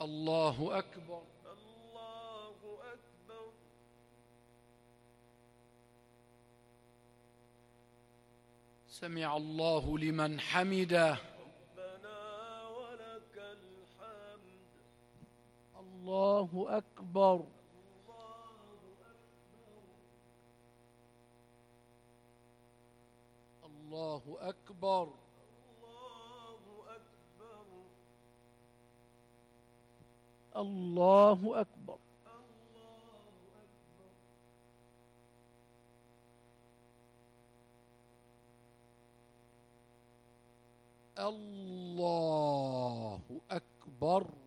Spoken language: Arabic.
الله أكبر. الله أكبر. سمع الله لمن حمده. ربنا ولك الحمد. الله أكبر. الله أكبر. الله أكبر. الله أكبر.